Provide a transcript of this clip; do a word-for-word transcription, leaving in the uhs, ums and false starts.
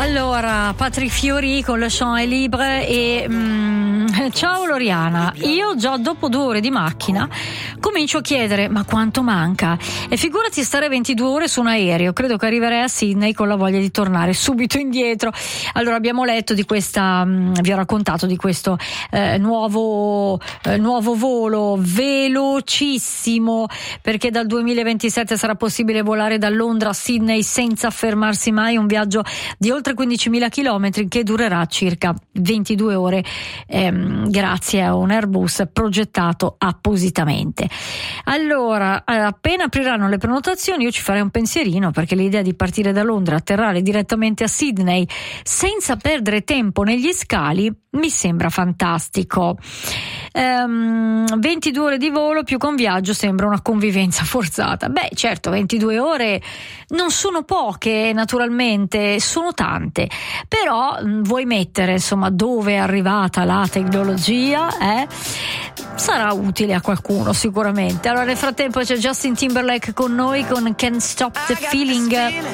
Allora, Patrick Fiori con Le Chant est libre e mm, ciao Loriana, io già dopo due ore di macchina comincio a chiedere ma quanto manca, e figurati stare ventidue ore su un aereo, credo che arriverei a Sydney con la voglia di tornare subito indietro. Allora abbiamo letto di questa, mm, vi ho raccontato di questo eh, nuovo, eh, nuovo volo velocissimo, perché dal duemilaventisette sarà possibile volare da Londra a Sydney senza fermarsi mai, un viaggio di oltre quindicimila chilometri che durerà circa ventidue ore ehm, grazie a un Airbus progettato appositamente. Allora, appena apriranno le prenotazioni io ci farei un pensierino, perché l'idea di partire da Londra, atterrare direttamente a Sydney senza perdere tempo negli scali mi sembra fantastico. ehm, ventidue ore di volo più con viaggio sembra una convivenza forzata. Beh, certo, ventidue ore non sono poche, naturalmente sono tante, però mh, vuoi mettere insomma dove è arrivata la tecnologia, eh? Sarà utile a qualcuno sicuramente. Allora nel frattempo c'è Justin Timberlake con noi con Can't Stop the Feeling.